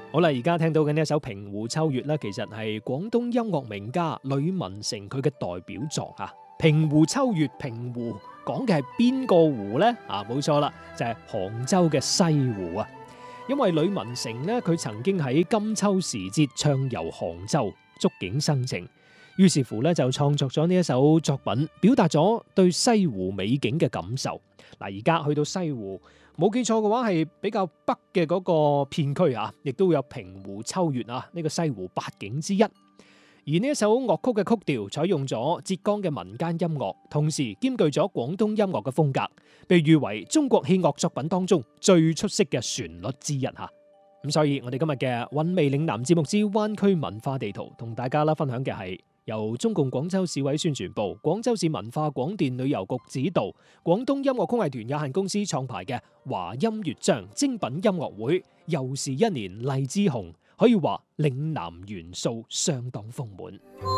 好啦，而家聽到嘅呢一首《平湖秋月》咧，其實係廣東音樂名家呂文成佢嘅代表作啊。平湖秋月，平湖講嘅係邊個湖呢？冇錯啦，就係杭州嘅西湖啊。因為呂文成呢，佢曾經喺金秋時節暢遊杭州，觸景生情，於是乎呢，就創作咗呢一首作品，表達咗對西湖美景嘅感受。嗱，而家去到西湖，冇記錯嘅話係比較北嘅嗰個片區啊，亦都會有平湖秋月啊，呢個西湖八景之一。而呢一首樂曲嘅曲調採用咗浙江嘅民間音樂，同時兼具咗廣東音樂嘅風格，被譽為中國器樂作品當中最出色嘅旋律之一吓。咁所以我哋今日嘅韻味嶺南節目之灣區文化地圖，同大家分享嘅係由中共廣州市委宣傳部、廣州市文化廣電旅遊局指導、廣東音樂曲藝團有限公司創排嘅華音樂章精品音樂會，又是一年荔枝紅，可以話嶺南元素相當豐滿。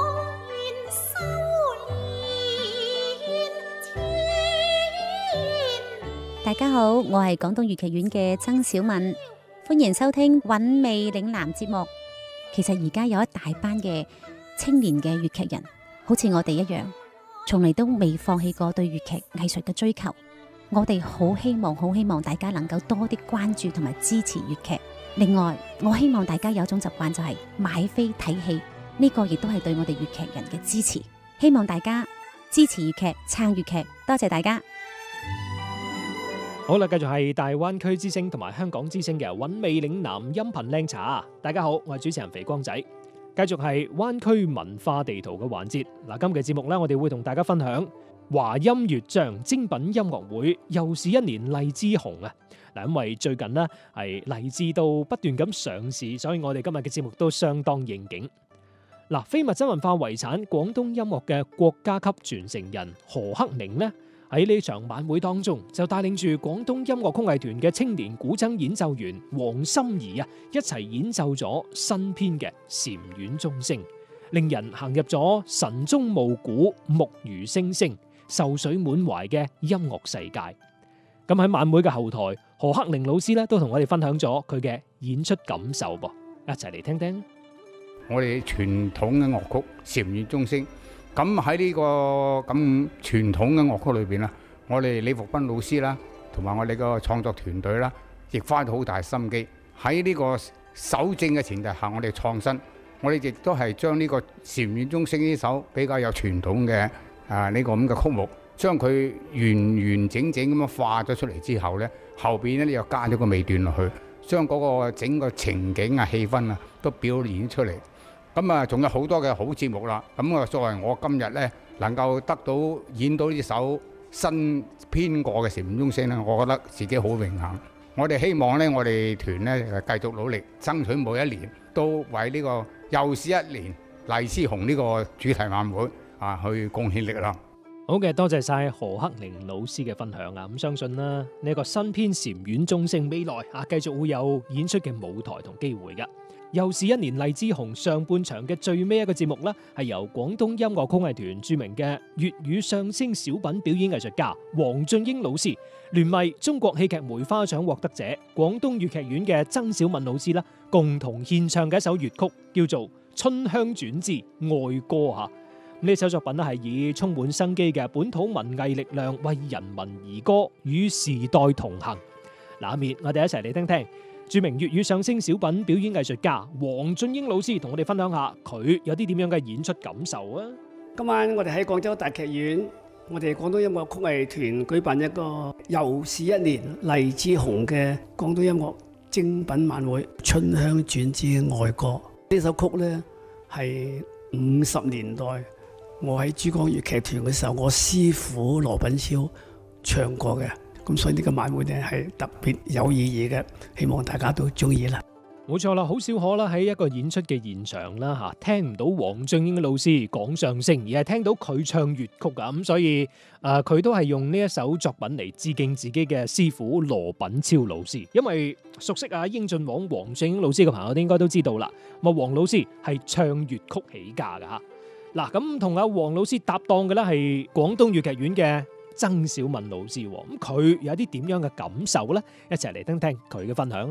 大家好，我係廣東粵劇院嘅曾小敏，歡迎收聽韻味嶺南節目。其實而家有一大班嘅青年嘅粵劇人，好似我哋一樣，從嚟都未放棄過對粵劇藝術嘅追求。我哋好希望大家能夠多啲關注同埋支持粵劇。另外，我希望大家有一種習慣，就係買飛睇戲，呢個亦都係對我哋粵劇人嘅支持。希望大家支持粵劇，撐粵劇，多謝大家。 好啦，繼續係大灣區之聲同埋香港之聲嘅韻味嶺南音頻靚茶。大家好，我係主持人肥光仔。繼續係灣區文化地圖嘅環節。嗱，今期節目呢，我哋會同大家分享華音樂章精品音樂會，又是一年荔枝紅啊！嗱，因為最近呢係荔枝都不斷咁上市，所以我哋今日嘅節目都相當應景。嗱，非物質文化遺產廣東音樂嘅國家級傳承人何克寧呢，喺呢場晚會當中就帶領住廣東音樂曲藝團嘅青年古箏演奏員黃心儀啊，一齊演奏咗新編嘅禪院鐘聲，令人行入咗晨鐘暮鼓、木魚聲聲、愁緒滿懷嘅音樂世界。咁喺晚會嘅後台，何克寧老師咧都同我哋分享咗佢嘅演出感受噃，一齊嚟聽聽。 我哋傳統嘅樂曲禪院鐘聲，咁喺呢個咁傳統嘅樂曲裏邊啦，我哋李福斌老師啦，同埋我哋個創作團隊啦，亦花咗好大心機喺呢個守正嘅前提下，我哋創新，我哋亦都係將呢個禪院鐘聲呢首比較有傳統嘅呢個咁嘅曲目，將佢完整咁樣化咗出嚟之後呢，後邊呢又加咗個尾段落去，將嗰個整個情景啊、氣氛啊都表現出嚟。咁啊，仲有好多嘅好節目啦。咁啊，作為我今日呢能夠得到演到呢首新編過嘅禪院鐘聲呢，我覺得自己好榮幸。我哋希望呢，我哋團呢繼續努力，爭取每一年都為呢個又是一年荔枝紅呢個主題晚會去貢獻力量。 好嘅，多謝晒何克寧老師嘅分享啊！咁相信啦，呢個新編禪院鐘聲未來繼續會有演出嘅舞台同機會噶。又是一年荔枝紅上半場嘅最尾一個節目呢，係由廣東音樂曲藝團著名嘅粵語相聲小品表演藝術家黃俊英老師，聯袂中國戲劇梅花獎獲得者廣東粵劇院嘅曾小敏老師啦，共同獻唱嘅一首粵曲，叫做《春香轉之愛歌》吓。呢首作品咧係以充滿生機嘅本土文藝力量為人民而歌，與時代同行。嗱，面我哋一齊嚟聽聽著名粵語相聲小品表演藝術家黃俊英老師同我哋分享下佢有啲點樣嘅演出感受啊！ 今晚我哋喺廣州大劇院，我哋廣東音樂曲藝團舉辦一個又是一年荔枝紅嘅廣東音樂精品晚會《春香轉之愛歌》。呢首曲呢係50年代我喺珠江粵劇團嘅時候，我師傅羅品超唱過嘅。咁所以呢個晚會呢係特別有意義嘅，希望大家都中意啦。 冇錯啦，好少可啦喺一個演出嘅現場啦聽唔到黃俊英老師講相聲，而係聽到佢唱粵曲啊！咁所以佢都係用呢一首作品嚟致敬自己嘅師傅羅品超老師。因為熟悉英俊王黃俊英老師嘅朋友都應該都知道啦，咁黃老師係唱粵曲起家噶吓。嗱，咁同阿黃老師搭檔嘅咧係廣東粵劇院嘅曾小敏老師，咁佢有啲點樣嘅感受呢？一齊嚟聽聽佢嘅分享啊！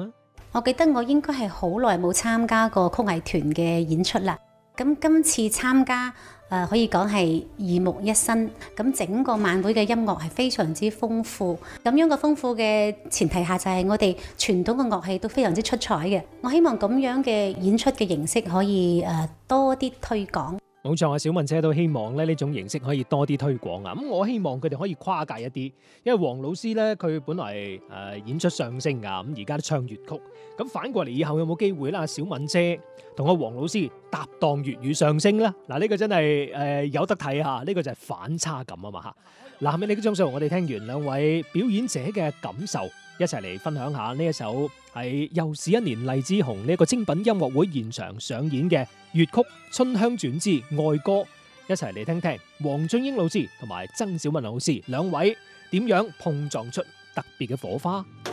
我記得我應該係好耐冇參加過曲藝團嘅演出啦。咁今次參加可以講係耳目一新。咁整個晚會嘅音樂係非常之豐富。咁樣個豐富嘅前提下，就係我哋傳統嘅樂器都非常之出彩嘅。我希望咁樣嘅演出嘅形式可以多啲推廣。 冇錯啊，小敏姐都希望咧呢種形式可以多啲推廣啊！咁我希望佢哋可以跨界一啲，因為黃老師咧佢本來演出相聲啊，咁而家都唱粵曲，咁反過嚟以後有冇機會啦？小敏姐同阿黃老師搭檔粵語相聲啦，嗱呢個真係有得睇下，呢個就係反差感啊嘛嚇！嗱，下面呢幾張相我哋聽完兩位表演者嘅感受，一齊嚟分享下呢一首係又是一年荔枝紅呢一個精品音樂會現場上演嘅粵曲《春香轉之愛歌》，一齊嚟聽聽黃俊英老師同埋曾小敏老師兩位點樣碰撞出特別嘅火花。